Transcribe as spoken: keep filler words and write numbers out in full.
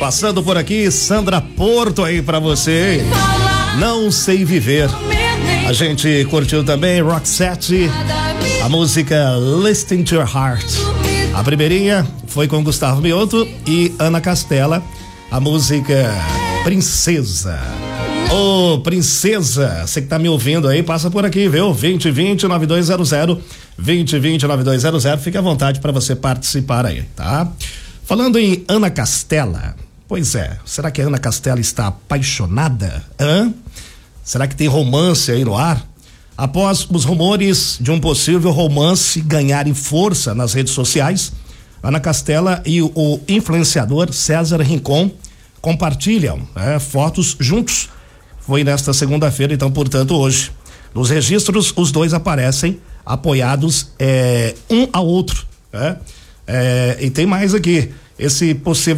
Passando por aqui, Sandra Porto aí pra você. Não sei viver. A gente curtiu também Roxette, a música Listen to Your Heart. A primeirinha foi com Gustavo Mioto e Ana Castela, a música Princesa. Ô, oh, Princesa, você que tá me ouvindo aí, passa por aqui, viu? vinte e vinte, nove dois zero zero, vinte e vinte, nove dois zero zero, fique à vontade para você participar aí, tá? Falando em Ana Castela, pois é, será que a Ana Castela está apaixonada? Hã? Será que tem romance aí no ar? Após os rumores de um possível romance ganharem força nas redes sociais, Ana Castela e o, o influenciador César Rincon compartilham é, fotos juntos. Foi nesta segunda-feira, então, portanto, hoje. Nos registros, os dois aparecem apoiados é, um ao outro. É, é, e tem mais aqui. Esse possível